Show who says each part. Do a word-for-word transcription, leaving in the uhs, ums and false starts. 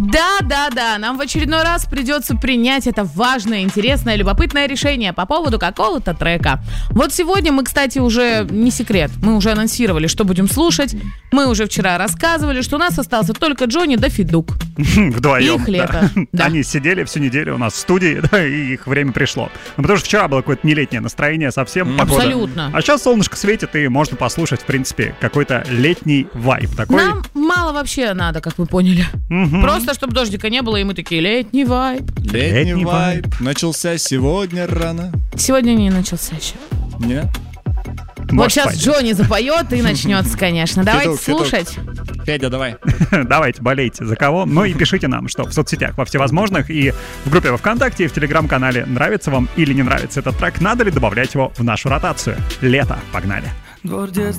Speaker 1: Да, да, да, нам в очередной раз придется принять это важное, интересное, любопытное решение по поводу какого-то трека. Вот сегодня мы, кстати, уже не секрет, мы уже анонсировали, что будем слушать. Мы уже вчера рассказывали, что у нас остался только Джонни да Федук.
Speaker 2: Вдвоем.
Speaker 1: Их лето.
Speaker 2: Да.
Speaker 1: Да.
Speaker 2: Они сидели всю неделю у нас в студии, да, и их время пришло. Ну, потому что вчера было какое-то нелетнее настроение совсем. Погода.
Speaker 1: Абсолютно.
Speaker 2: А сейчас солнышко светит, и можно послушать, в принципе, какой-то летний вайб. Такой...
Speaker 1: Нам мало вообще надо, как вы поняли.
Speaker 2: Мгм.
Speaker 1: Просто, чтобы дождика не было, и мы такие, летний вайб.
Speaker 3: Летний,
Speaker 2: Летний
Speaker 3: вайб.
Speaker 2: вайб.
Speaker 3: Начался сегодня рано.
Speaker 1: Сегодня не начался еще.
Speaker 3: Нет?
Speaker 1: Вот
Speaker 2: Может,
Speaker 1: сейчас
Speaker 2: пойдет.
Speaker 1: Джонни запоет и начнется, конечно. Давайте
Speaker 3: Федук, Федук.
Speaker 1: слушать.
Speaker 3: Федя, давай.
Speaker 2: Давайте, болейте за кого. Ну и пишите нам, что в соцсетях во всевозможных и в группе во ВКонтакте, и в Телеграм-канале нравится вам или не нравится этот трек, надо ли добавлять его в нашу ротацию. Лето, погнали.
Speaker 4: Двор детства.